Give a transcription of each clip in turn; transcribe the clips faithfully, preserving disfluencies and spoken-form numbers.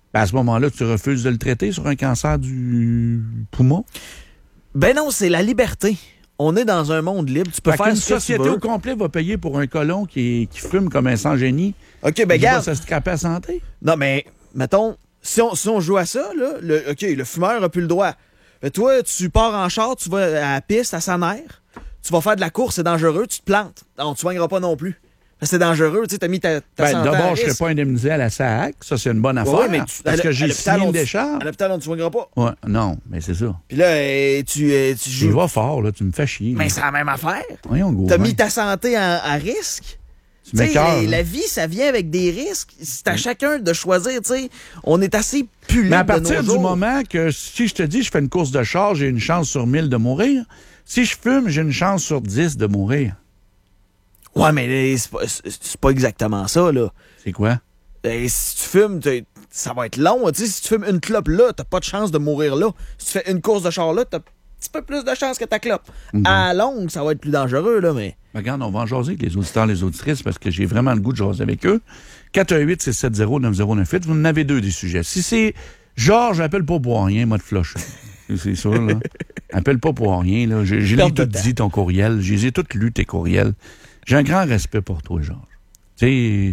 Ben à ce moment-là, tu refuses de le traiter sur un cancer du poumon? Ben non, c'est la liberté. On est dans un monde libre. Tu peux fait faire ce que tu veux. Une société au complet va payer pour un colon qui, qui fume comme un sans-génie. OK, ben regarde. Ça se scraper à santé? Non, mais, mettons, si on, si on joue à ça, là, le, OK, le fumeur a plus le droit. Mais toi, tu pars en char, tu vas à la piste, à Saner, tu vas faire de la course, c'est dangereux, tu te plantes. On ne te soigneras pas non plus. C'est dangereux, tu sais, t'as mis ta, ta ben, santé à d'abord, je ne risque. serais pas indemnisé à la S A A C. Ça, c'est une bonne affaire. Ouais, mais tu, parce à, que j'ai signé une décharge. À l'hôpital, on ne te soignera pas. Ouais, non, mais c'est ça. Puis là, euh, tu, euh, tu joues. Tu vas fort, là, tu me fais chier. Mais là. c'est la même affaire. Voyons, go. T'as hein. mis ta santé à, à risque. Tu m'écoeures, la vie, ça vient avec des risques. C'est à chacun de choisir, tu sais. On est assez plus libre Mais à de partir nos du jours. moment que si je te dis je fais une course de char, j'ai une chance sur mille de mourir. Si je fume, j'ai une chance sur dix de mourir. Ouais, mais c'est pas, c'est pas exactement ça, là. C'est quoi? Et si tu fumes, t'es- ça va être long. Tu sais, si tu fumes une clope là, t'as pas de chance de mourir là. Si tu fais une course de char là, t'as un petit peu plus de chance que ta clope. Mhm. À longue, ça va être plus dangereux, là, mais... Regarde, on va en jaser avec les auditeurs et les auditrices parce que j'ai vraiment le goût de jaser avec eux. quatre un huit, six sept zéro, neuf zéro neuf huit, vous en avez deux des sujets. Si c'est Georges, j'appelle pas pour rien, moi de flush. C'est sûr, là. Appelle pas pour rien, là. J'ai j'ai Perte tout de temps. dit, ton courriel. J'ai les ai toutes lu, tes courriels. J'ai un grand respect pour toi, Georges. Tu sais...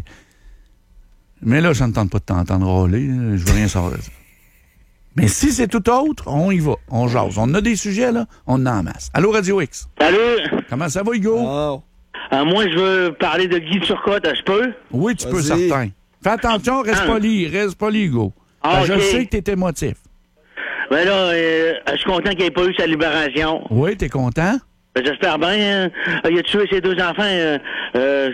Mais là, ça ne tente pas de t'entendre râler. là. Je veux rien savoir de ça. Mais si c'est tout autre, on y va. On jase. On a des sujets, là. On en masse. Allô, Radio X. Salut! Comment ça va, Hugo? Oh. Euh, moi, je veux parler de Guy Turcotte, je peux? Oui, tu peux, Vas-y. certain. Fais attention, reste Ah. poli. Reste poli, Hugo. Ah, Ben, ok. Je sais que t'es émotif. Ben là, euh, je suis content qu'il n'ait pas eu sa libération. Oui, t'es content? Ben, j'espère bien. Hein. Euh, Il a tué ses deux enfants, euh, euh,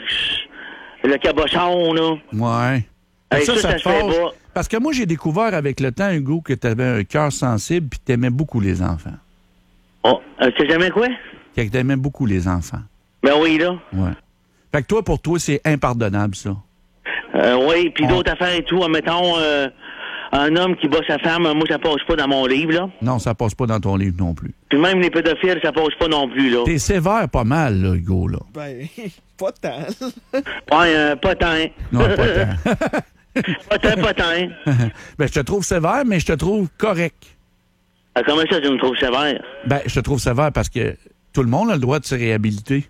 le cabochon, là. Ouais. Hey, ça, ça, ça ça te se fait fâche. pas. Parce que moi, j'ai découvert avec le temps, Hugo, que t'avais un cœur sensible puis t'aimais beaucoup les enfants. Oh, euh, tu sais jamais quoi? Que t'aimais beaucoup les enfants. Ben oui, là. Ouais. Fait que toi, pour toi, c'est impardonnable, ça. Euh, oui, puis Oh. d'autres affaires et tout. Mettons, euh, un homme qui bat sa femme, moi, ça passe pas dans mon livre, là. Non, ça passe pas dans ton livre non plus. Puis même les pédophiles, ça passe pas non plus, là. T'es sévère pas mal, là, Hugo, là. Ben, pas tant. Ouais, euh, pas tant. Non, pas tant. Pas tant, pas tant. Ben, je te trouve sévère, mais je te trouve correct. Euh, comment ça, tu me trouves sévère? Ben, je te trouve sévère parce que tout le monde a le droit de se réhabiliter.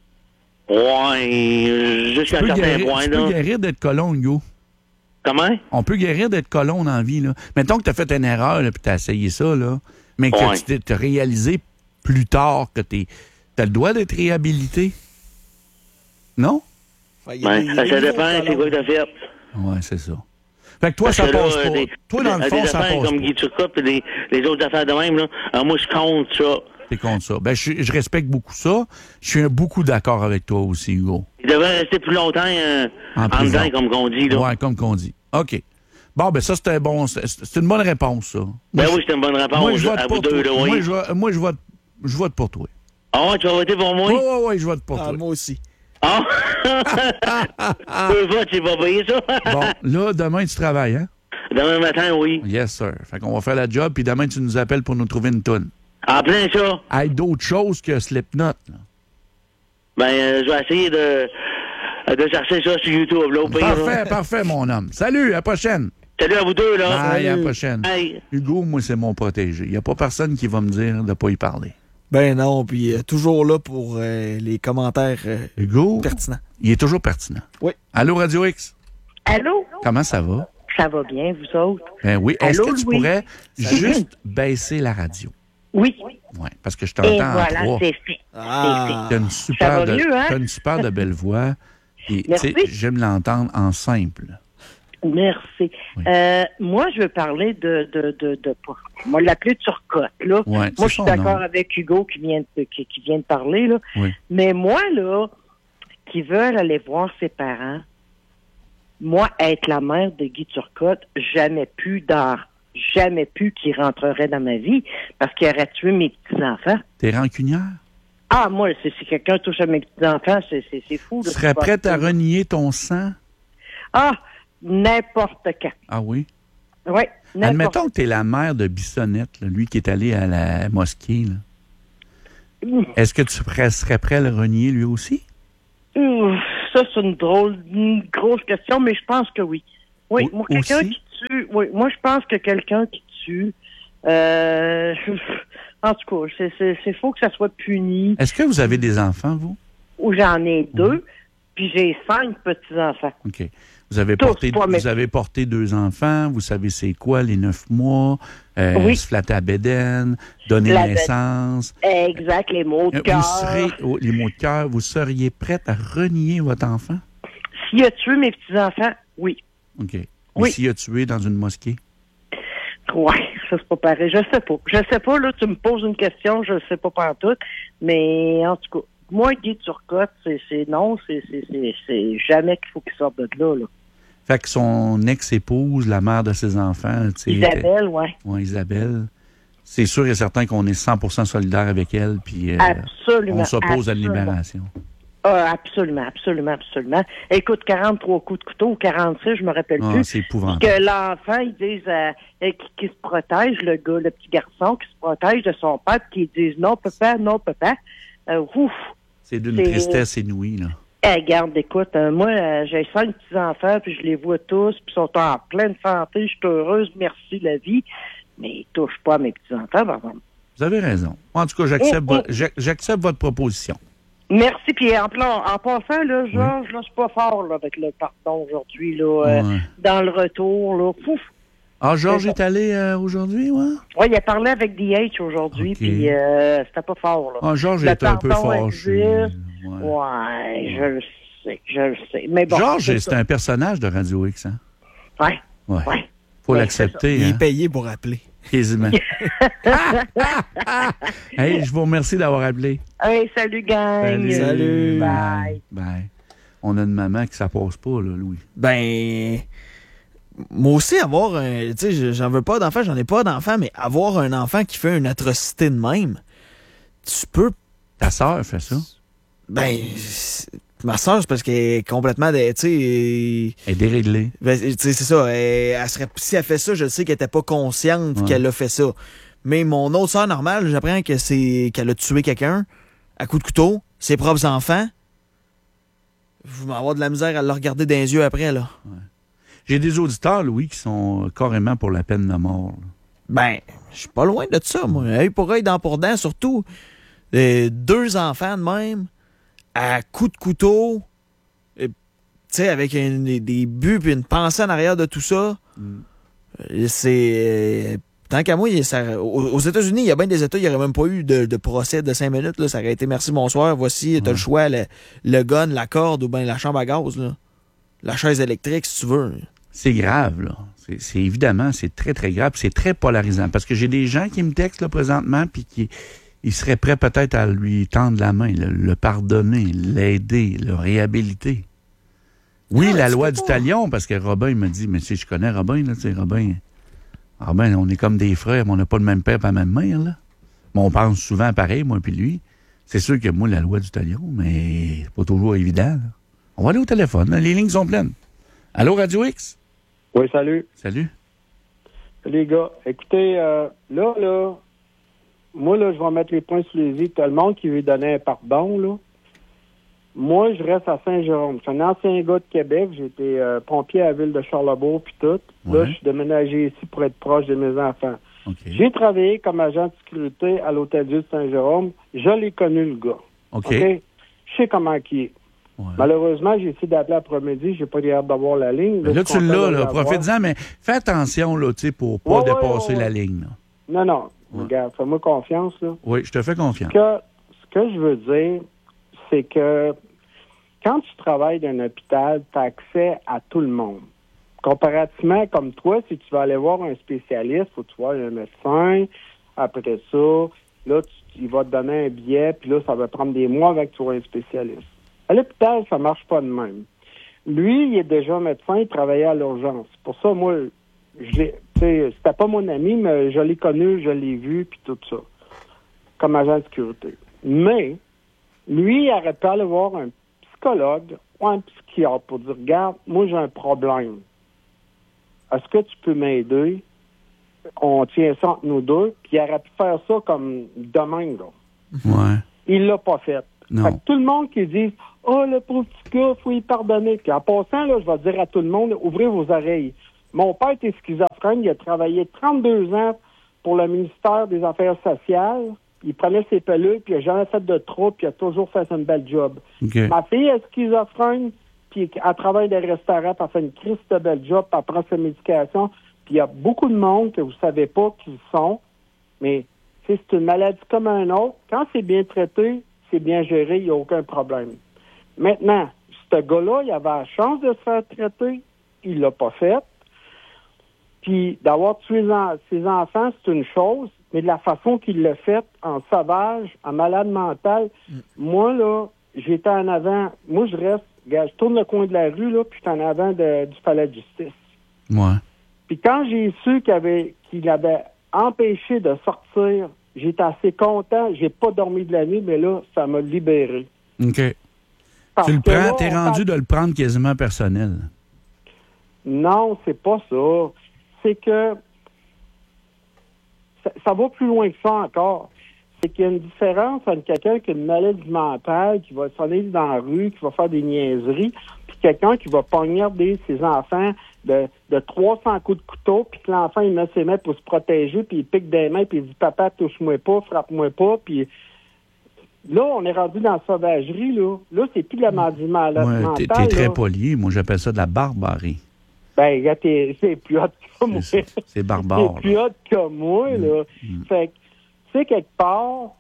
Ouais, euh, jusqu'à Tu un peux certain guérir, point, tu peux là. guérir d'être colon, Hugo. Comment? On peut guérir d'être colon dans la vie, là. Mettons que tu as fait une erreur, là, puis tu as essayé ça, là, mais que Ouais. tu t'es t'as réalisé plus tard que tu as le droit d'être réhabilité. Non? Fait, il y a Ben, des- il y a ça des dépend, nouveaux c'est quoi que colons. t'as fait. Ouais, c'est ça. Fait que toi, Parce ça que là, passe euh, pas. des- Toi, dans le euh, fond, des ça affaires passe comme pas. Guy Turcotte et les, les autres affaires de même, là, euh, moi, je compte ça. T'es contre ça. Ben, je, je respecte beaucoup ça. Je suis beaucoup d'accord avec toi aussi, Hugo. Il devrait rester plus longtemps euh, En en, prison. dedans, comme qu'on dit, là. Ouais, comme qu'on dit. OK. Bon, ben ça, c'était bon. C'est c'est une bonne réponse, ça. Ben Moi, oui, c'est une bonne réponse moi, je vote à pour vous deux, toi. là, oui. Moi, je, vote- moi, je vote, je vote pour toi. Ah ouais, tu vas voter pour moi? Oui, oui, oui, je vote pour Ah, toi. moi aussi. Ah! Deux votes, c'est pas payé, ça? Bon, là, demain, tu travailles, hein? Demain matin, oui. Yes, sir. Fait qu'on va faire la job, puis demain, tu nous appelles pour nous trouver une toune. En plein ça. Hey, d'autres choses que Slipknot, là. Ben, euh, je vais essayer de, de chercher ça sur YouTube, là, au pire. Parfait, là. parfait, mon homme. Salut, à la prochaine. Salut à vous deux, là. Bye, à la Salut. prochaine. Hey. Hugo, moi, c'est mon protégé. Il n'y a pas personne qui va me dire de ne pas y parler. Ben non, puis euh, toujours là pour euh, les commentaires euh, Hugo, pertinents. il est toujours pertinent. Oui. Allô, Radio X? Allô? Comment ça va? Ça va bien, vous autres? Ben oui. Est-ce Allô, que tu Louis? pourrais juste baisser la radio? Oui. Oui, parce que je Et t'entends en voilà, trois. c'est fait. Ah. Tu as une super, va de, mieux, hein? t'as une super de belle voix. Et, tu Merci. sais, j'aime l'entendre en simple. Merci. Oui. Euh, moi, je veux parler de... de, de, de on va l'appeler Turcotte, là. Ouais, moi, c'est je suis son d'accord nom. avec Hugo qui vient, de, qui, qui vient de parler, là. Oui. Mais moi, là, qui veulent aller voir ses parents, moi, être la mère de Guy Turcotte, jamais pu dans... jamais pu qu'il rentrerait dans ma vie parce qu'il aurait tué mes petits-enfants. T'es rancunière? Ah, moi, si, si quelqu'un touche à mes petits-enfants, c'est, c'est, c'est fou. Tu là, serais c'est pas prête à cool. renier ton sang? Ah, n'importe quand. Ah oui? Oui, n'importe Admettons que tu es la mère de Bissonnette, là, lui qui est allé à la mosquée. Là. Est-ce que tu serais, serais prêt à le renier lui aussi? Ouf, ça, c'est une drôle, une grosse question, mais je pense que oui. Oui, Au- moi, quelqu'un aussi? qui tue, oui. Moi, je pense que quelqu'un qui tue, euh, en tout cas, c'est, c'est, c'est faut que ça soit puni. Est-ce que vous avez des enfants, vous? Ou j'en ai deux, Oui. puis j'ai cinq petits-enfants. OK. Vous avez, Tous, porté, pas vous mes- avez porté deux enfants, vous savez c'est quoi, les neuf mois, euh, Oui. se flatter à bédaine, donner La naissance. Exact, les mots de Euh, cœur. Vous serez, oh, les mots de cœur, vous seriez prête à renier votre enfant? S'il a tué mes petits-enfants, oui. OK. Mais Oui. s'il a tué dans une mosquée? Ouais, ça c'est pas pareil. Je sais pas. Je sais pas, là, tu me poses une question, je sais pas pantoute. Mais en tout cas, moi, Guy Turcotte, c'est, c'est non, c'est, c'est, c'est, c'est jamais qu'il faut qu'il sorte de là, là. Fait que son ex-épouse, la mère de ses enfants, tu sais, Isabelle, ouais. ouais, Isabelle, c'est sûr et certain qu'on est cent pour cent solidaire avec elle, puis euh, Absolument. on s'oppose à absolument. la libération. Ah, absolument, absolument, absolument. Écoute, quarante-trois coups de couteau ou quarante-six, je me rappelle Ah, plus. c'est épouvantable. Que l'enfant, ils disent euh, euh, qui, qui se protège, le gars, le petit garçon qui se protège de son père, puis qui disent non, papa, non, papa. Euh, ouf. C'est d'une c'est- tristesse inouïe, là. Eh, regarde, écoute, euh, moi, euh, j'ai cinq petits-enfants, puis je les vois tous, puis ils sont en pleine santé, je suis heureuse, merci la vie, mais ils touchent pas à mes petits-enfants, par exemple. Vous avez raison. En tout cas, j'accepte, Oh, oh. vo- j'ac- j'accepte votre proposition. Merci, puis en, plan, en passant, là, Georges, là, c'est pas fort, là, avec le pardon aujourd'hui, là, euh, Ouais. dans le retour, là, pouf. Ah, Georges c'est est allé euh, aujourd'hui, ouais? Ouais, il a parlé avec D H aujourd'hui, Ok. puis euh, c'était pas fort, là. Ah, Georges Le est un peu pardon fâché. existe. Ouais. Ouais, je le sais, je le sais. Mais bon. Georges, c'est c'est ça. un personnage de Radio X, hein? Ouais, Ouais. ouais. Faut Ouais, l'accepter, Il hein? est payé pour appeler. Quasiment. Hey, je vous remercie d'avoir appelé. Hey, salut, gang. Salut. Bye. Bye. On a une maman qui ça passe pas, là, Louis. Ben, moi aussi, avoir un. Tu sais, j'en veux pas d'enfant, j'en ai pas d'enfant, mais avoir un enfant qui fait une atrocité de même, tu peux. Ta sœur fait ça. Ben, c'est- ma soeur, c'est parce qu'elle est complètement. Tu sais, Elle est déréglée. ben, tu sais, c'est ça. Elle, elle serait, si elle fait ça, je sais qu'elle était pas consciente Ouais. qu'elle a fait ça. Mais mon autre soeur normale, j'apprends que c'est qu'elle a tué quelqu'un à coup de couteau, ses propres enfants. Je vais avoir de la misère à le regarder dans les yeux après, là. J'ai des auditeurs, Louis, qui sont carrément pour la peine de mort. là. Ben, je suis pas loin de ça, moi. Œil pour œil, dent pour dent, surtout. Euh, deux enfants de même, à coups de couteau, euh, tu sais, avec un- des, des buts et une pensée en arrière de tout ça. Mm. Euh, C'est. euh, tant qu'à moi, il- ça- aux, aux États-Unis, il y a bien des États, il n'y aurait même pas eu de, de procès de cinq minutes. Là. Ça aurait été merci, bonsoir, voici, t'as Ouais. le choix, le, le gun, la corde ou bien la chambre à gaz. Là. La chaise électrique, si tu veux. C'est grave, là. C'est, c'est évidemment, c'est très, très grave. C'est très polarisant. Parce que j'ai des gens qui me textent, là, présentement, puis qui ils seraient prêts peut-être à lui tendre la main, le, le pardonner, l'aider, le réhabiliter. Oui, Ah, la tu loi peux du pas. talion, parce que Robin, il m'a dit, mais tu sais, je connais Robin, là, tu sais, Robin. Robin, on est comme des frères, mais on n'a pas le même père, pas la même mère, là. Mais on pense souvent pareil, moi puis lui. C'est sûr que moi, la loi du talion, mais c'est pas toujours évident, là. On va aller au téléphone, là. Les lignes sont pleines. Allô, Radio X? Oui, salut. Salut. Les gars, écoutez, euh, là, là, moi, là, je vais mettre les points sur les i. Tout le monde qui veut donner un pardon, là. Moi, je reste à Saint-Jérôme. Je suis un ancien gars de Québec. J'ai été euh, pompier à la ville de Charlebourg, puis tout. Ouais. Là, je suis déménagé ici pour être proche de mes enfants. OK. J'ai travaillé comme agent de sécurité à l'Hôtel-Dieu de Saint-Jérôme. Je l'ai connu, le gars. OK. OK? Je sais comment il est. Ouais. Malheureusement, j'ai essayé d'appeler après-midi. J'ai pas hâte d'avoir la ligne. Ben là, je tu suis content l'as, de là. l'avoir. Profite-en, mais fais attention, là, tu sais, pour pas Ouais, ouais, dépasser ouais, la ouais. ligne, là. Non, non. Ouais. Regarde, fais-moi confiance, là. Oui, je te fais confiance. Ce que, ce que je veux dire, c'est que quand tu travailles dans un hôpital, tu as accès à tout le monde. Comparativement, comme toi, si tu vas aller voir un spécialiste, faut que tu vois un médecin. Après ça, là, tu, il va te donner un billet, puis là, ça va prendre des mois avec que tu vois un spécialiste. À l'hôpital, ça marche pas de même. Lui, il est déjà médecin, il travaillait à l'urgence. Pour ça, moi, je l'ai, tu sais, c'était pas mon ami, mais je l'ai connu, je l'ai vu, puis tout ça, comme agent de sécurité. Mais, lui, il aurait pu aller voir un psychologue ou un psychiatre pour dire, regarde, moi, j'ai un problème. Est-ce que tu peux m'aider? On tient ça entre nous deux, puis il aurait pu faire ça comme demain, là. Ouais. Il l'a pas fait. Non. Fait que tout le monde qui dit « Oh, le pauvre petit gars, faut y pardonner. » Puis en passant, là, je vais dire à tout le monde, ouvrez vos oreilles. Mon père était schizophrène. Il a travaillé trente-deux ans pour le ministère des Affaires sociales. Il prenait ses pelules, puis il n'a jamais fait de trop, puis il a toujours fait un bel job. Okay. Ma fille est schizophrène, puis elle travaille dans les restaurants, puis elle fait une crise de bel job, puis elle prend sa médication. Puis il y a beaucoup de monde que vous ne savez pas qui le sont, mais c'est une maladie comme un autre. Quand c'est bien traité, c'est bien géré, il n'y a aucun problème. Maintenant, ce gars-là, il avait la chance de se faire traiter, il l'a pas fait. Puis d'avoir tué ses enfants, c'est une chose, mais de la façon qu'il l'a fait, en sauvage, en malade mental, mm. moi, là, j'étais en avant. Moi, je reste, regarde, je tourne le coin de la rue, là, puis j'étais en avant de, du palais de justice. Ouais. Puis quand j'ai su qu'il avait, qu'il avait empêché de sortir, j'étais assez content. J'ai pas dormi de la nuit, mais là, ça m'a libéré. OK. Parce tu le prends, là, t'es rendu parle... de le prendre quasiment personnel. Non, c'est pas ça. C'est que ça, ça va plus loin que ça encore. C'est qu'il y a une différence entre quelqu'un qui a une maladie mentale, qui va sonner dans la rue, qui va faire des niaiseries, puis quelqu'un qui va poignarder ses enfants de, de trois cents coups de couteau, puis que l'enfant, il met ses mains pour se protéger, puis il pique des mains, puis il dit « Papa, touche-moi pas, frappe-moi pas », puis là, on est rendu dans la sauvagerie, là. Là, c'est plus de la maladie mentale. Ouais, t'es, t'es très poli. Moi, j'appelle ça de la barbarie. Ben, gars, t'es, c'est plus hot que moi. C'est, c'est barbare. C'est plus hot que moi, là. Mm. Fait que, tu sais, quelque part,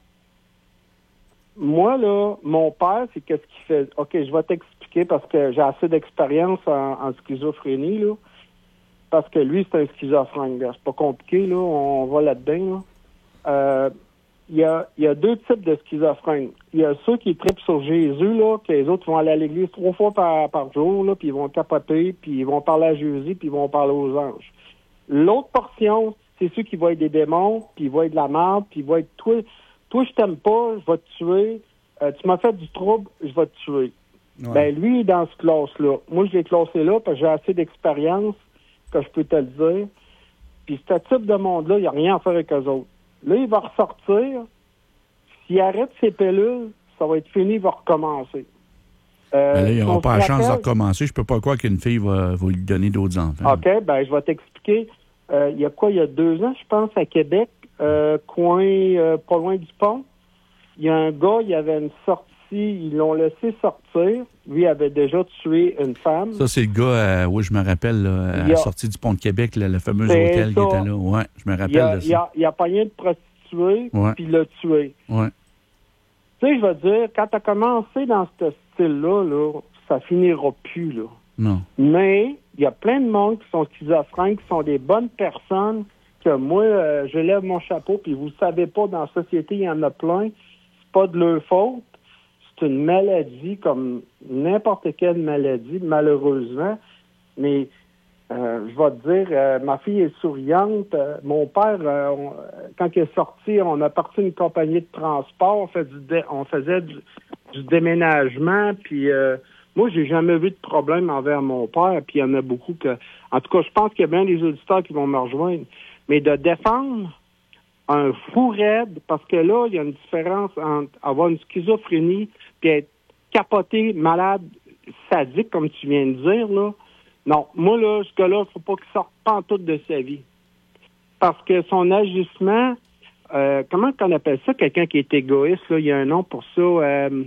moi, là, mon père, c'est qu'est-ce qu'il fait? OK, je vais t'expliquer parce que j'ai assez d'expérience en, en schizophrénie, là. Parce que lui, c'est un schizophrène, là. C'est pas compliqué, là. On va là-dedans, là. Euh, il y a, il y a deux types de schizophrènes. Il y a ceux qui trippent sur Jésus, là, que les autres vont aller à l'église trois fois par, par jour, là, puis ils vont capoter, puis ils vont parler à Jésus, puis ils vont parler aux anges. L'autre portion, c'est ceux qui voient des démons, puis ils voient de la merde, puis ils voient toi, toi, je t'aime pas, je vais te tuer. Euh, tu m'as fait du trouble, je vais te tuer. Ouais. Ben, lui, il est dans ce classe-là. Moi, je l'ai classé là, parce que j'ai assez d'expérience que je peux te le dire. Puis ce type de monde-là, il n'y a rien à faire avec eux autres. Là, il va ressortir. S'il arrête ses pilules, ça va être fini, il va recommencer. Euh, ben là, il n'aura pas la chance de recommencer. Je peux pas croire qu'une fille va, va lui donner d'autres enfants. OK, ben je vais t'expliquer. Euh, il y a quoi, il y a deux ans, je pense, à Québec, euh, coin euh, pas loin du pont, il y a un gars, il y avait une sortie, ils l'ont laissé sortir. Lui avait déjà tué une femme. Ça, c'est le gars, euh, oui, je me rappelle, là, à la sortie du pont de Québec, là, le fameux c'est hôtel ça. qui était là. Oui, je me rappelle il a, de ça. Il a, il a pogné de prostituée, ouais. puis il l'a tué. Ouais. Tu sais, je veux dire, quand tu as commencé dans ce style-là, là, ça finira plus, là. Non. Mais il y a plein de monde qui sont schizophrènes, qui sont des bonnes personnes, que moi, euh, je lève mon chapeau, puis vous ne savez pas, dans la société, il y en a plein. C'est pas de leur faute. C'est une maladie comme n'importe quelle maladie, malheureusement. Mais euh, je vais te dire, euh, ma fille est souriante. Euh, mon père, euh, on, quand il est sorti, on a parti une compagnie de transport. On, fait du dé, on faisait du, du déménagement. Puis euh, moi, j'ai jamais vu de problème envers mon père. Puis il y en a beaucoup que... En tout cas, je pense qu'il y a bien des auditeurs qui vont me rejoindre. Mais de défendre un fou raide, parce que là, il y a une différence entre avoir une schizophrénie puis être capoté, malade, sadique, comme tu viens de dire, là. Non, moi, là, ce gars-là, il ne faut pas qu'il sorte pas en tout de sa vie. Parce que son agissement, euh, comment qu'on appelle ça, quelqu'un qui est égoïste, là, il y a un nom pour ça, euh,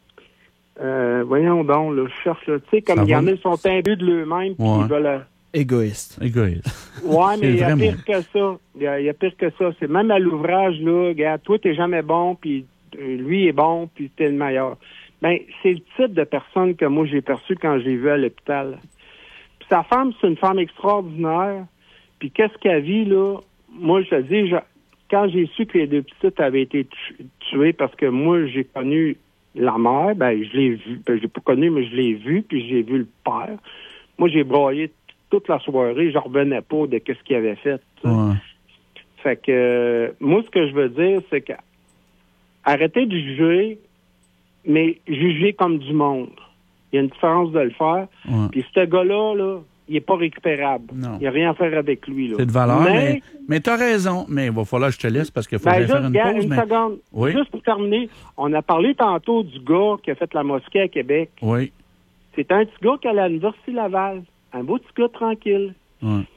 euh, voyons donc, là, je cherche, là, tu sais, comme il y en a qui sont imbus de eux-mêmes, puis ouais. ils veulent... Égoïste. Égoïste. Ouais, mais il y a vraiment... pire que ça. Il y, y a pire que ça. C'est même à l'ouvrage, là, regarde, toi, t'es jamais bon, puis euh, lui est bon, puis t'es le meilleur. Ben, c'est le type de personne que moi, j'ai perçu quand j'ai vu à l'hôpital. Puis sa femme, c'est une femme extraordinaire. Puis qu'est-ce qu'elle vit, là? Moi, je te dis, je, quand j'ai su que les deux petites avaient été tu, tuées, parce que moi, j'ai connu la mère, ben, je l'ai vu. Ben, j'ai pas connu, mais je l'ai vu, puis j'ai vu le père. Moi, j'ai broyé toute la soirée, je revenais pas de ce qu'il avait fait. Ouais. Fait que, euh, moi, ce que je veux dire, c'est que arrêtez de juger, mais juger comme du monde. Il y a une différence de le faire. Ouais. Puis ce gars-là, là, il est pas récupérable. Non. Il n'y a rien à faire avec lui. Là. C'est de valeur, mais, mais, mais tu as raison. Mais il va falloir que je te laisse parce qu'il faut ben, faire une regarde, pause. Une mais... seconde. Oui. Juste pour terminer, on a parlé tantôt du gars qui a fait la mosquée à Québec. Oui. C'est un petit gars qui allait à l'Université Laval. Un beau petit gars tranquille. Ouais.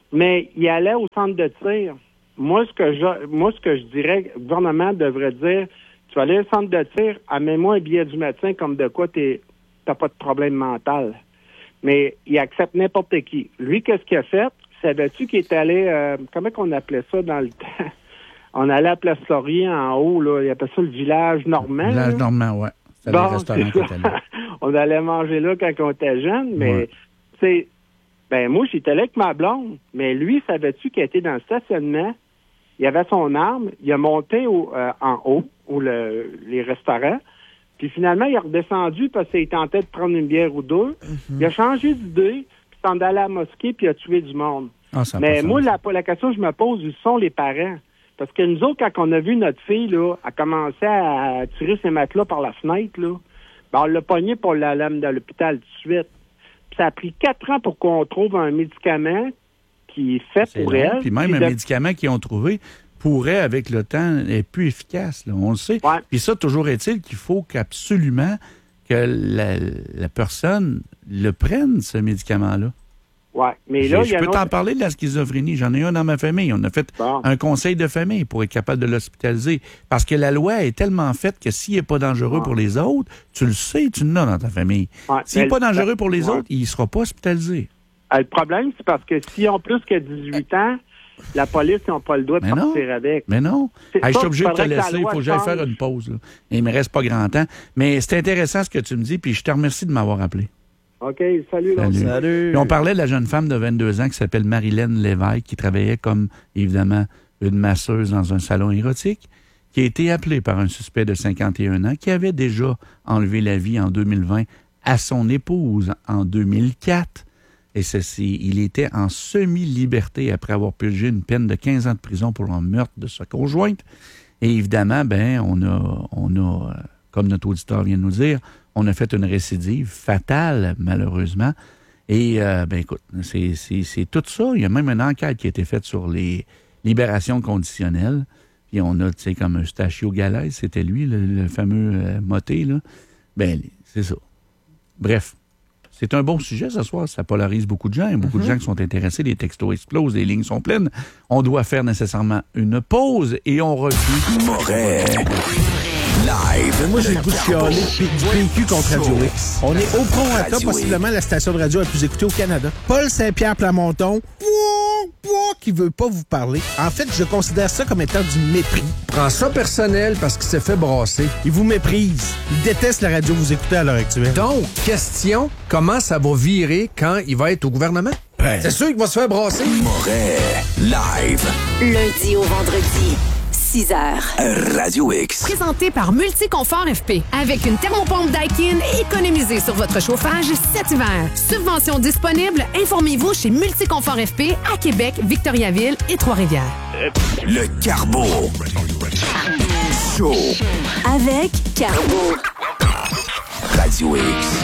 mais il allait au centre de tir. Moi, ce que je, moi, ce que je dirais, le gouvernement devrait dire, tu vas aller au centre de tir, amène-moi un billet du médecin comme de quoi tu n'as pas de problème mental. Mais il accepte n'importe qui. Lui, qu'est-ce qu'il a fait? Savais-tu qu'il est allé, euh, comment qu'on appelait ça dans le temps? On allait à Place Laurier en haut, là. Il appelait ça le village normand. Village là. normand, oui. C'est Bon, le restaurant qui était là. On allait manger là quand on était jeune, mais, Ouais. tu sais, ben, moi, j'étais là avec ma blonde. Mais lui, savais-tu qu'il était dans le stationnement? Il avait son arme. Il a monté au, euh, en haut, où le, les restaurants. Puis finalement, il est redescendu parce qu'il tentait de prendre une bière ou deux. Mm-hmm. Il a changé d'idée, puis s'en allait à la mosquée, puis il a tué du monde. Ah, ça a mais pas moi, sens. la, la question que je me pose, où sont les parents? Parce que nous autres, quand on a vu notre fille, là, elle commençait à tirer ses matelas par la fenêtre, là, ben, on l'a pognée pour la lame dans l'hôpital tout de suite. Puis ça a pris quatre ans pour qu'on trouve un médicament qui est fait C'est pour long. elle. Puis même Puis un de- médicament qu'ils ont trouvé pourrait, avec le temps, être plus efficace. Là. On le sait. Ouais. Puis ça, toujours est-il qu'il faut qu'absolument que la, la personne le prenne, ce médicament-là. Ouais. Mais Je, là, je il y a peux un t'en autre... parler de la schizophrénie. J'en ai un dans ma famille. On a fait Bon. un conseil de famille pour être capable de l'hospitaliser. Parce que la loi est tellement faite que s'il n'est pas dangereux Ouais. pour les autres, tu le sais, tu l'as dans ta famille. Ouais. S'il n'est Mais pas le- dangereux pour les Ouais. autres, il ne sera pas hospitalisé. Euh, Le problème, c'est parce que s'ils ont plus que dix-huit ans, la police n'a pas le droit de Mais non. partir avec. Mais non. C'est Hey, je ça, suis obligé de te faudrait que la laisser. Il loi faut que j'aille change. faire une pause. Là. Il me reste pas grand temps. Mais c'est intéressant ce que tu me dis, puis je te remercie de m'avoir appelé. OK, salut. là. Salut. Salut. Puis on parlait de la jeune femme de vingt-deux ans qui s'appelle Marilyn Lévesque, qui travaillait comme, évidemment, une masseuse dans un salon érotique, qui a été appelée par un suspect de cinquante et un ans qui avait déjà enlevé la vie en deux mille vingt à son épouse en deux mille quatre. Et ceci, il était en semi-liberté après avoir purgé une peine de quinze ans de prison pour le meurtre de sa conjointe. Et évidemment, ben, on a, on a, euh, comme notre auditeur vient de nous dire, on a fait une récidive fatale, malheureusement. Et, euh, ben, écoute, c'est, c'est, c'est tout ça. Il y a même une enquête qui a été faite sur les libérations conditionnelles. Puis on a, tu sais, comme Eustachio Galès, c'était lui, le, le fameux euh, moté, là. Ben, c'est ça. Bref. C'est un bon sujet ce soir, ça polarise beaucoup de gens. Il y a beaucoup Mm-hmm. de gens qui sont intéressés, les textos explosent, les lignes sont pleines. On doit faire nécessairement une pause et on revient. Moret. Live. Moi, j'ai le goût de chialer P- du P Q contre Radio X. On est au Conrata, Radio possiblement la station de radio la plus écoutée au Canada. Paul Saint-Pierre Plamondon, pouah, pouah, qui veut pas vous parler. En fait, je considère ça comme étant du mépris. Prends ça personnel parce qu'il s'est fait brasser. Il vous méprise. Il déteste la radio que vous écoutez à l'heure actuelle. Donc, question, comment ça va virer quand il va être au gouvernement? Ben. C'est sûr qu'il va se faire brasser. Moret. Live. Lundi au vendredi, six heures. Radio X. Présenté par Multiconfort F P. Avec une thermopompe Daikin, économisez sur votre chauffage cet hiver. Subvention disponible, informez-vous chez Multiconfort F P à Québec, Victoriaville et Trois-Rivières. Le Carbo. Show. Avec Carbo. Radio X.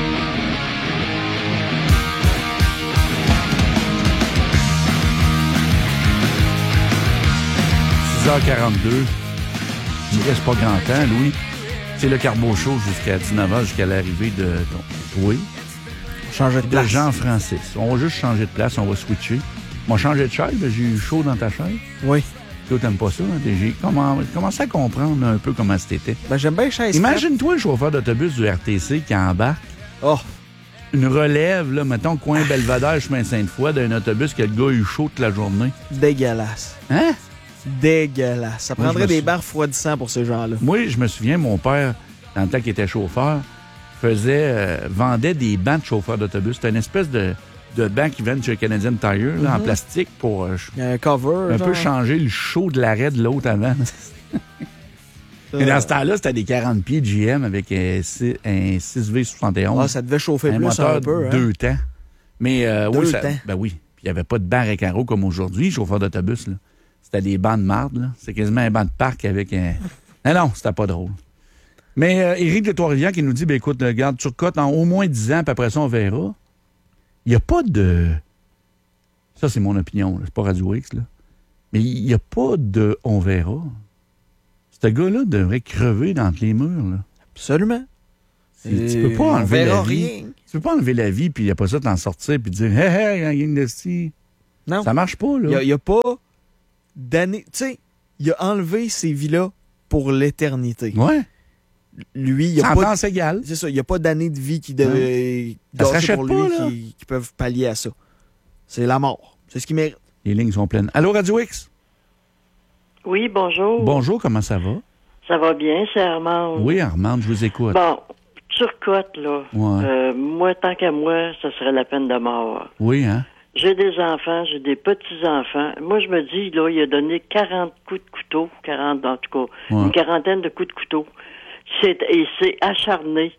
six heures quarante-deux. Il reste pas grand temps, Louis. C'est le Carbo Show jusqu'à dix-neuf heures, jusqu'à l'arrivée de ton, oui, Changer de de place. Jean-Francis. On va juste changer de place, on va switcher. On va changer de chaise, j'ai eu chaud dans ta chaise. Oui. Toi, t'aimes pas ça, hein? J'ai comment- commencé à comprendre un peu comment c'était. Ben, j'aime bien les chaises Imagine-toi le chauffeur d'autobus du R T C qui embarque Oh, une relève, là, mettons, coin Belvedere, chemin Sainte-Foy, d'un autobus que le gars a eu chaud toute la journée. dégueulasse. Hein? Dégueulasse. Ça Moi, prendrait je me des suis- barres refroidissants pour ces gens-là. Moi, je me souviens, mon père, dans le temps qu'il était chauffeur, faisait, euh, vendait des bancs de chauffeur d'autobus. C'était une espèce de, de banc qui viennent chez Canadian Tire, là, en plastique, pour euh, ch- Il y a un cover. un genre. peu changer le chaud de l'arrêt de l'autre avant. Et dans ce temps-là, c'était des quarante pieds G M avec un, six- un six V soixante et onze. Ah, ça devait chauffer un plus moteur un peu. Hein? deux temps. Mais euh, Deux oui, ça, temps. ben oui. Puis il n'y avait pas de banc à carreaux comme aujourd'hui, chauffeur d'autobus. Là. C'était des bancs de marde. Là. C'est quasiment un banc de parc avec un... Non, non, c'était pas drôle. Mais euh, Éric de Trois-Rivières qui nous dit, ben écoute, regarde, tu recotes en au moins dix ans, puis après ça, on verra. Il n'y a pas de... Ça, c'est mon opinion. Là. C'est pas Radio X, là. Mais il n'y a pas de on verra. Ce gars-là devrait crever dans les murs, là. Absolument. Tu, tu Et peux pas on enlever verra la vie. rien. Tu peux pas enlever la vie, puis après ça, t'en sortir, puis dire, hé, hé, la gang de sti. Non. Ça marche pas, là. Il n'y a, a pas d'année... Tu sais, il a enlevé ces vies-là pour l'éternité. Ouais. Lui, il n'y a Sentence pas... égale. C'est ça, il n'y a pas d'années de vie qui, devait, Ça se gâchées rachète pour pas, lui là. qui, qui peuvent pallier à ça. C'est la mort. C'est ce qu'il mérite. Les lignes sont pleines. Allô, Radio X? Oui, bonjour. Bonjour, comment ça va? Ça va bien, c'est Armand. Oui, Armande, je vous écoute. Bon, Turcotte, là. Ouais. Euh, moi, tant qu'à moi, ça serait la peine de mort. Oui, hein? J'ai des enfants, j'ai des petits-enfants. Moi, je me dis, là, il a donné quarante coups de couteau, quarante en tout cas, Ouais. une quarantaine de coups de couteau. C'est, et c'est acharné.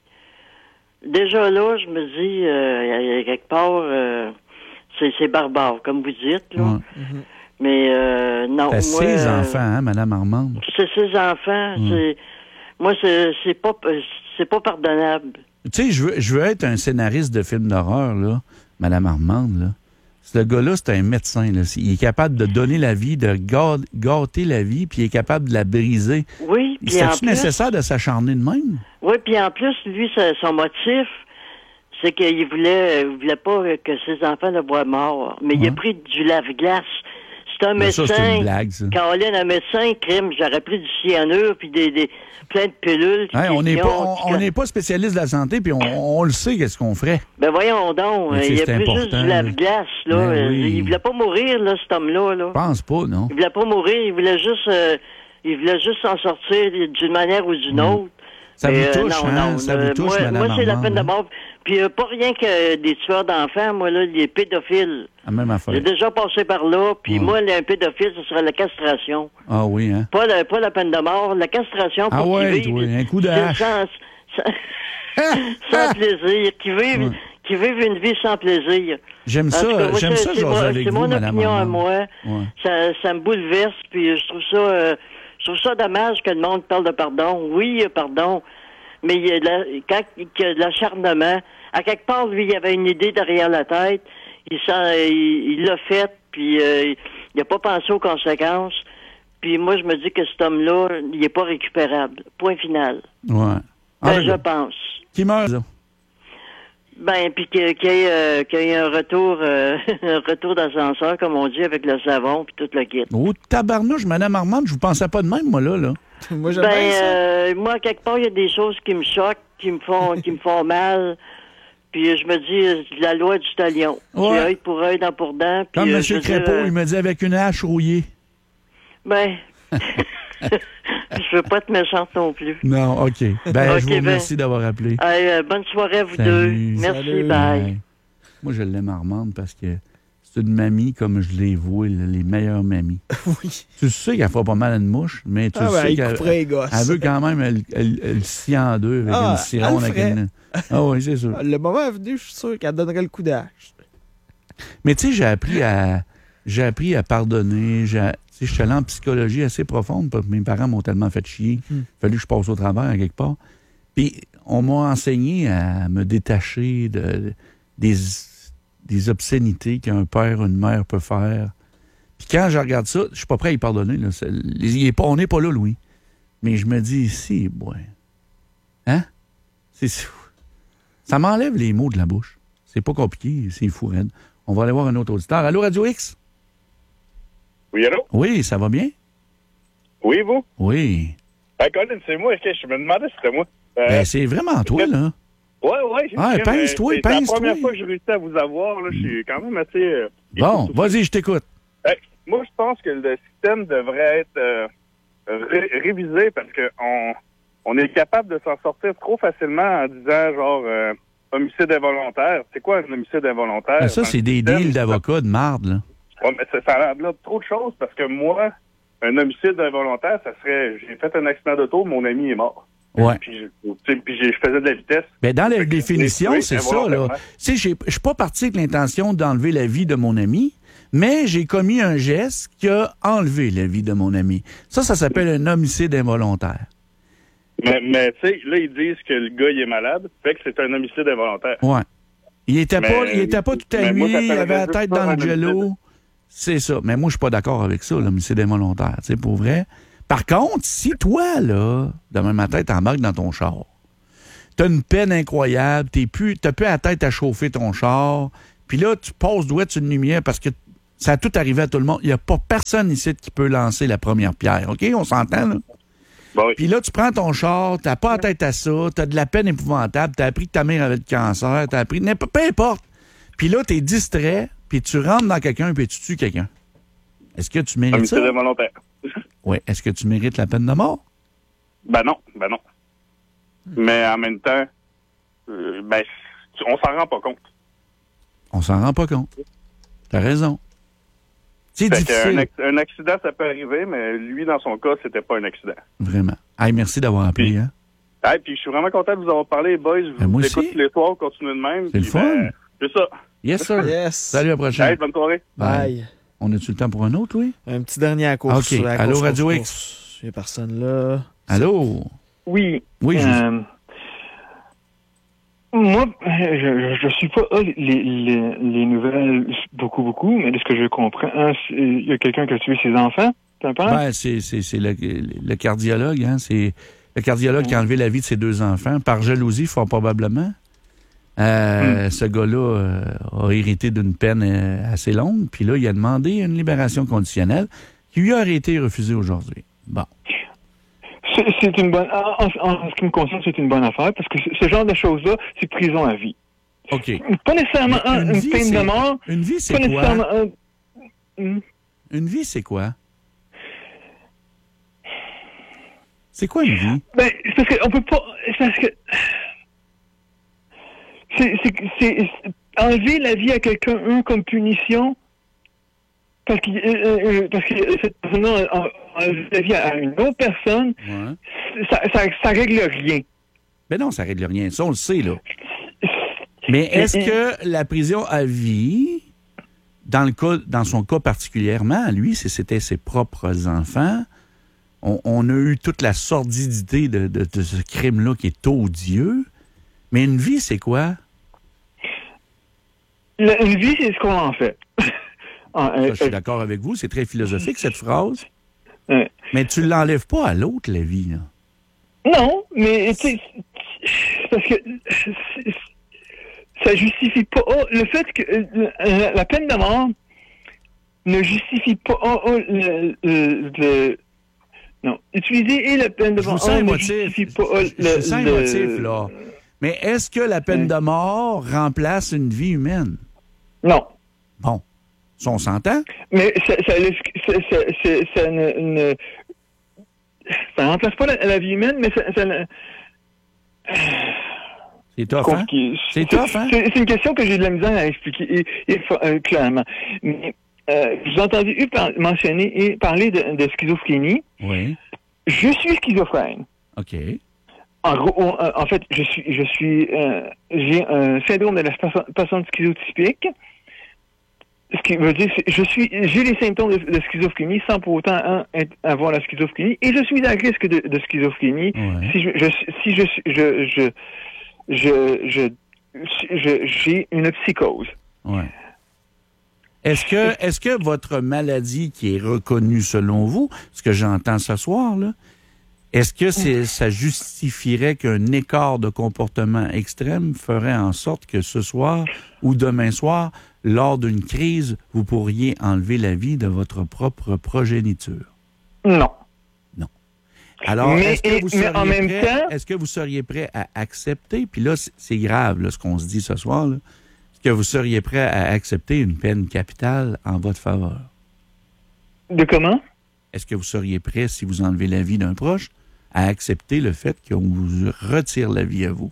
Déjà là, je me dis, euh, quelque part, euh, c'est, c'est barbare, comme vous dites, là. Ouais. Mais euh, non, T'as moi... ses euh, enfants, hein, Madame Armande? C'est ses enfants, Mm. c'est... Moi, c'est, c'est pas c'est pas pardonnable. Tu sais, je veux, je veux être un scénariste de film d'horreur, là, Madame Armande, là. Ce gars-là, c'est un médecin, là. Il est capable de donner la vie, de gâ- gâter la vie, puis il est capable de la briser. Oui, puis en C'est-tu plus... nécessaire de s'acharner de même? Oui, puis en plus, lui, sa- son motif, c'est qu'il voulait, il voulait pas que ses enfants le voient mort. Mais il a Ouais. pris du lave-glace. C'est un Ben, ça, médecin. c'est une blague, ça. Caroline, un médecin, crime, j'aurais pris du cyanure, puis des, des, plein de pilules. Hein, on n'est qui pas, ont- on, on n'est pas spécialiste de la santé, puis on, on le sait, qu'est-ce qu'on ferait. Ben voyons donc, Mais il a c'est pris juste important, du lave-glace, là. Ben Euh, oui. Il voulait pas mourir, là, cet homme-là, là. Je pense pas, non? Il voulait pas mourir, il voulait juste, euh, il voulait juste s'en sortir d'une manière ou d'une autre. Ça Mais, vous euh, touche, non, hein? non, Ça euh, vous touche, moi, Madame moi, c'est la Armande, peine de hein? mort. Puis euh, pas rien que des tueurs d'enfants, moi, là, les pédophiles. La même affaire. J'ai déjà passé par là, puis Ouais. moi, un pédophile, ce serait la castration. Ah oui, hein? Pas la, pas la peine de mort, la castration pour Ah ouais, qu'ils vivent toi, un coup de hache. sans, sans, sans plaisir, qu'ils vivent, Ouais. qu'ils vivent une vie sans plaisir. J'aime En ça, tout cas, moi, j'aime c'est- ça, c'est jaser mon- avec C'est vous, mon Madame opinion à Armande. moi. Ouais. Ça, ça me bouleverse, puis je trouve ça, euh, je trouve ça dommage que le monde parle de pardon. Oui, il y a pardon, mais il y a de la, quand il y a de l'acharnement, à quelque part, lui, il avait une idée derrière la tête, il s'en- il il l'a fait, puis euh, il n'a pas pensé aux conséquences. Puis moi, je me dis que cet homme-là, il n'est pas récupérable. Point final. Ouais. Ah, Ben, je d'accord. pense. Qui meurt, là? Ben, puis que- qu'il y ait, euh, qu'il y ait un retour, euh, un retour d'ascenseur, comme on dit, avec le savon puis tout le kit. Oh, tabarnouche, Madame Armande, je vous pensais pas de même, moi, là, là. Moi, j'aime Ben, bien ça. euh, moi, quelque part, il y a des choses qui me choquent, qui me font, qui me font mal. Puis je me dis, euh, la loi du talion. Ouais. C'est œil pour œil, dent pour dent. Puis, Comme euh, M. je veux Crépeau, dire, euh, il me dit avec une hache rouillée. Ben, je veux pas être méchante non plus. Non, OK. Ben, Ok, je vous ben. remercie d'avoir appelé. Allez, euh, bonne soirée à vous Salut. deux. Merci, Salut. bye. Ouais. Moi, je l'aime, Armande, parce que c'est une mamie comme je l'ai vouée, là, les meilleures mamies. Oui. Tu sais qu'elle fait pas mal à une mouche, mais tu Ah, ben, sais il qu'elle couperait les gosses. elle veut quand même, elle, elle, elle scie en deux avec Ah, une cironne. elle le Avec ferait. une... Ah oui, c'est sûr. Le moment est venu, je suis sûr qu'elle donnerait le coup d'âge. Mais tu sais, j'ai appris à j'ai appris à pardonner. J'ai, tu sais, je suis allé en psychologie assez profonde parce que mes parents m'ont tellement fait chier. Il Hmm. fallu que je passe au travers à quelque part. Puis on m'a enseigné à me détacher de, des, des obscénités qu'un père, une mère peut faire. Puis quand je regarde ça, je suis pas prêt à y pardonner. Là. C'est- il est pas, on n'est pas là, Louis. Mais je me dis, si, boy. Hein? C'est ça m'enlève les mots de la bouche. C'est pas compliqué, c'est fou, raide. On va aller voir un autre auditeur. Allô, Radio X? Oui, allô? Oui, ça va bien? Oui, vous? Oui. Ah, Colin, c'est moi. Ok, je me demandais si c'était moi. Euh, Ben, c'est vraiment toi, là. Ouais, ouais. j'ai- Ah, j'ai- pince-toi, c'est- C'est la pince-toi. première fois que je réussis à vous avoir. Là, je suis quand même assez... euh, Bon, vas-y, je t'écoute. Euh, moi, je pense que le système devrait être euh, ré- révisé parce que on, on est capable de s'en sortir trop facilement en disant, genre, euh, homicide involontaire. C'est quoi un homicide involontaire? Ah, ça, Dans c'est le des système, deals d'avocats de marde, là. Ouais, mais ça, ça englobe trop de choses parce que moi, un homicide involontaire, ça serait, j'ai fait un accident d'auto, mon ami est mort. Ouais. Puis, je- tu sais, puis j'ai- je faisais de la vitesse. Ben, dans la définition, oui, c'est ça, là. involontairement. Tu sais, j'ai- je suis pas parti avec l'intention d'enlever la vie de mon ami, mais j'ai commis un geste qui a enlevé la vie de mon ami. Ça, ça s'appelle un homicide involontaire. Mais, mais tu sais, là, ils disent que le gars, il est malade, fait que c'est un homicide involontaire. Ouais. Il était Mais- pas, il était pas tout mais moi, allumé, il ça avait la s'appellerait tête juste dans pas le un jello. homicide. C'est ça. Mais moi, je suis pas d'accord avec ça, l'homicide involontaire, tu sais, pour vrai. Par contre, si toi, là, demain matin, t'embarques dans ton char, t'as une peine incroyable, t'es plus, t'as plus la tête à chauffer ton char, puis là, tu passes droit sur une lumière parce que Ça a tout arrivé à tout le monde. Il n'y a pas personne ici qui peut lancer la première pierre. OK? On s'entend, là? Bon, oui. Puis là, tu prends ton char, t'as pas la tête à ça, t'as de la peine épouvantable, t'as appris que ta mère avait le cancer, t'as appris... Peu importe. Puis là, t'es distrait, puis tu rentres dans quelqu'un, puis tu tues quelqu'un. Est-ce que tu mérites ça? Homicide involontaire. Oui. Est-ce que tu mérites la peine de mort? Ben non, ben non. Mais en même temps, euh, ben, on s'en rend pas compte. On s'en rend pas compte. T'as raison. C'est Fait difficile. Un, ac- un accident, ça peut arriver, mais lui, dans son cas, c'était pas un accident. Vraiment. Hey, merci d'avoir appelé. Puis, hein? hey, puis je suis vraiment content de vous avoir parlé, boys. Je Ben, moi vous écoute aussi. tous les soirs, continuez de même. C'est le puis, fun. ben, c'est ça. Yes, sir. Yes. Salut, à la prochaine. Hey, bonne soirée. Bye. Bye. On a-tu le temps pour un autre, oui? Un petit dernier à course. OK. à Allô, course, Radio course, X. course. Il n'y a personne là. Allô? Oui. Oui, je... Euh, moi, je, je suis pas euh, les, les, les nouvelles beaucoup, beaucoup, mais de ce que je comprends, hein, c'est- il y a quelqu'un qui a tué ses enfants, tu en penses? Ben, c'est, c'est, c'est le, le cardiologue, hein? C'est le cardiologue qui a enlevé la vie de ses deux enfants, par jalousie, fort probablement. Euh, Mm. Ce gars-là euh, a hérité d'une peine euh, assez longue, puis là, il a demandé une libération conditionnelle qui lui a été refusée aujourd'hui. Bon. C'est, c'est une bonne, en, en- en ce qui me concerne, c'est une bonne affaire, parce que ce, ce genre de choses-là, c'est prison à vie. OK. Pas nécessairement Mais un- une une, vie, peine c'est- de mort. Une vie, c'est pas quoi? nécessairement un- Hmm. Une vie, c'est quoi? C'est quoi une vie? Ben, c'est parce qu'on peut pas. C'est parce que. C'est, c'est, c'est, c'est- enlever la vie à quelqu'un, un, comme punition, parce, qu'il, euh, euh, parce que cette personne-là a a enlevé la vie à une autre personne, Ouais. ça, ça, ça règle rien. Ben non, ça règle rien. Ça, on le sait, là. Mais est-ce que la prison à vie, dans le cas, dans son cas particulièrement, lui, si c'était ses propres enfants, on, on a eu toute la sordidité de, de, de ce crime-là qui est odieux. Mais une vie, c'est quoi? La- une vie, c'est ce qu'on en fait. En- Ça, euh, je suis d'accord avec vous, c'est très philosophique, cette phrase. euh, Mais tu ne l'enlèves pas à l'autre, la vie, là. Non, mais tu sais, c'est parce que c'est- ça justifie pas oh, le fait que euh, la, la peine de mort ne justifie pas oh, oh, le, le- le- non utiliser et la peine de Je vous mort sens oh, ne émotif. justifie pas oh, Je vous le, sens le- émotif, là. Mais est-ce que la peine de mort remplace une vie humaine? Non. Bon. Ça, on s'entend? Mais ça, ça, ça, ça, ça- ça ne, ne- ça remplace pas la, la vie humaine, mais ça, ça ne- C'est tough, hein? C'est tough, hein? C'est c'est une question que j'ai de la misère à expliquer et, et, euh, clairement. Mais, euh, je vous ai entendu eu par- mentionner et parler de, de schizophrénie. Oui. Je suis schizophrène. OK. En gros, on- euh, en fait, je suis, je suis, euh, j'ai un syndrome de la perso- personne schizotypique. Ce qui veut dire, c'est- je suis, j'ai les symptômes de, de schizophrénie sans pour autant hein, être- avoir la schizophrénie, et je suis à risque de, de schizophrénie Ouais. si je, je, si je, je, je, je, je, je- j'ai une psychose. Ouais. Est-ce que, est-ce que votre maladie qui est reconnue selon vous, ce que j'entends ce soir, là, est-ce que c'est, ça justifierait qu'un écart de comportement extrême ferait en sorte que ce soir ou demain soir, lors d'une crise, vous pourriez enlever la vie de votre propre progéniture? Non. Non. Alors, Mais- est-ce que vous mais seriez en même prêt, temps- est-ce que vous seriez prêt à accepter, puis là, c'est, c'est grave, là, ce qu'on se dit ce soir, là, est-ce que vous seriez prêt à accepter une peine capitale en votre faveur? De comment? Est-ce que vous seriez prêt, si vous enlevez la vie d'un proche, à accepter le fait qu'on vous retire la vie à vous?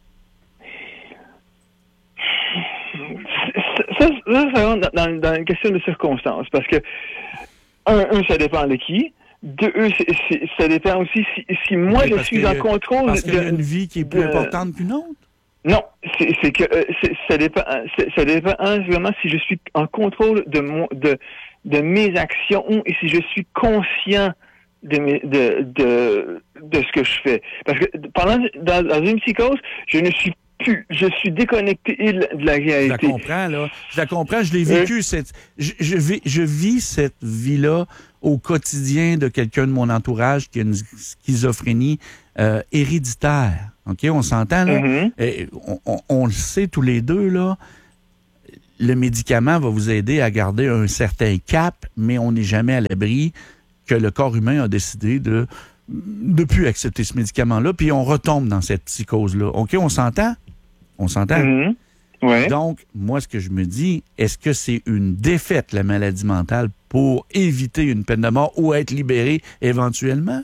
Ça, ça, ça rentre dans, dans, dans une question de circonstances, parce que, un, un, ça dépend de qui. Deux, c'est, c'est, ça dépend aussi si, si moi Oui, je parce suis qu'il y en a- contrôle Parce qu'il y a de- une vie qui est plus de- importante qu'une autre? Non, c'est, c'est que euh, c'est, ça dépend. c'est- ça dépend hein, vraiment si je suis en contrôle de mon de de mes actions et si je suis conscient de mes de de de ce que je fais. Parce que pendant dans, dans une psychose, je ne suis plus, je suis déconnecté de la, de la Je la réalité. comprends, là. Je la comprends, je l'ai vécu. Cette, je, je, vis, je vis cette vie-là au quotidien de quelqu'un de mon entourage qui a une schizophrénie euh, héréditaire. OK? On s'entend, là? Mhm. Et on, on- on le sait tous les deux, là. le médicament va vous aider à garder un certain cap, mais on n'est jamais à l'abri que le corps humain a décidé de ne plus accepter ce médicament-là, puis on retombe dans cette psychose-là. OK, on s'entend? On s'entend? Mm-hmm. Ouais. Donc, moi, ce que je me dis, est-ce que c'est une défaite, la maladie mentale, pour éviter une peine de mort ou être libéré éventuellement?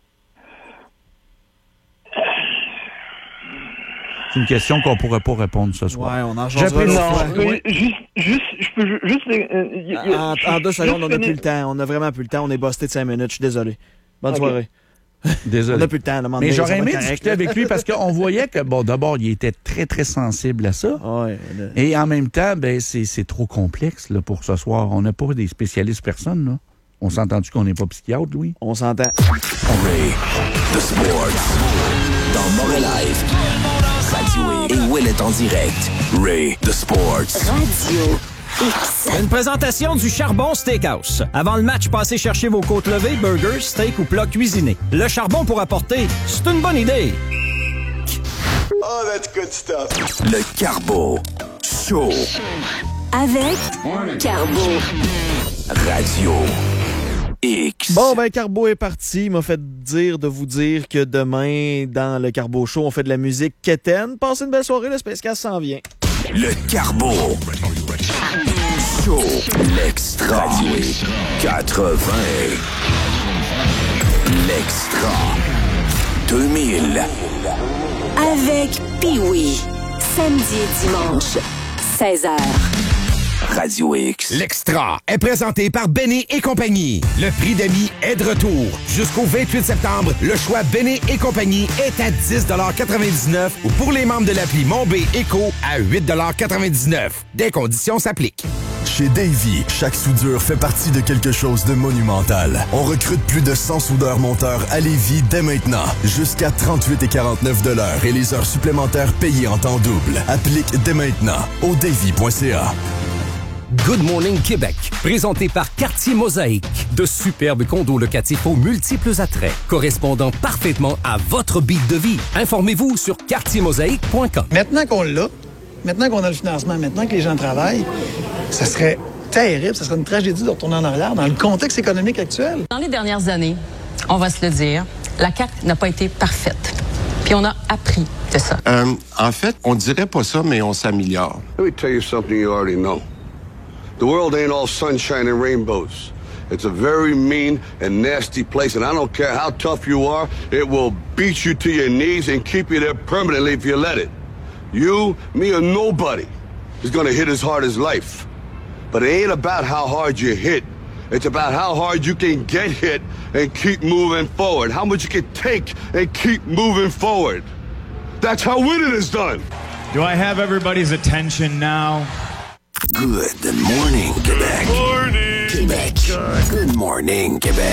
C'est une question qu'on ne pourrait pas répondre ce soir. Ouais, on en jasera non, non, ouais. juste, juste, je peux juste... Euh, y, y, en, en deux secondes, on n'a plus le temps. On a vraiment plus le temps. On est busté de cinq minutes. Je suis désolé. Bonne okay. soirée. Désolé. On n'a plus le temps. Mais j'aurais aimé discuter avec lui parce qu'on voyait que, bon, d'abord, il était très, très sensible à ça. Ouais, le... Et en même temps, ben, c'est, c'est trop complexe là, pour ce soir. On n'a pas des spécialistes personne, là. On s'entend-tu qu'on n'est pas psychiatre, Louis? On s'entend. Ray, the Sports. Dans Mauvais Live. Radio X. Et Will est en direct. Ray, the Sports. Radio X. Une présentation du Charbon Steakhouse. Avant le match, passez chercher vos côtes levées, burgers, steak ou plats cuisinés. Le charbon pour apporter, c'est une bonne idée. Oh, that's good stuff. Le Carbo Show. Avec Carbo. Radio X. Bon, ben, Carbo est parti. Il m'a fait dire de vous dire que demain, dans le Carbo Show, on fait de la musique quétaine. Passez une belle soirée, le Space Cast s'en vient. Le Carbo Show. L'Extra. Radio quatre-vingts. L'Extra. deux mille. Avec Pee-Wee. Samedi et dimanche, seize heures. Radio X. L'Extra est présenté par Benny et compagnie. Le prix d'amis est de retour. Jusqu'au vingt-huit septembre, le choix Benny et compagnie est à dix quatre-vingt-dix-neuf ou pour les membres de l'appli Mon B Éco à huit quatre-vingt-dix-neuf. Des conditions s'appliquent. Chez Davy, chaque soudure fait partie de quelque chose de monumental. On recrute plus de cent soudeurs-monteurs à Lévis dès maintenant. Jusqu'à trente-huit et quarante-neuf de l'heure et les heures supplémentaires payées en temps double. Applique dès maintenant au davy point c a. Good Morning Québec, présenté par Quartier Mosaïque. De superbes condos locatifs aux multiples attraits, correspondant parfaitement à votre beat de vie. Informez-vous sur quartier mosaïque point com. Maintenant qu'on l'a, maintenant qu'on a le financement, maintenant que les gens travaillent, ça serait terrible, ça serait une tragédie de retourner en arrière dans le contexte économique actuel. Dans les dernières années, on va se le dire, la C A Q n'a pas été parfaite. Puis on a appris de ça. Euh, en fait, on dirait pas ça, mais on s'améliore. Let me tell you something you already know. The world ain't all sunshine and rainbows. It's a very mean and nasty place, and I don't care how tough you are, it will beat you to your knees and keep you there permanently if you let it. You, me, or nobody is gonna hit as hard as life. But it ain't about how hard you hit. It's about how hard you can get hit and keep moving forward. How much you can take and keep moving forward. That's how winning is done. Do I have everybody's attention now? Good morning, Québec. Morning. Québec. Good morning, Québec.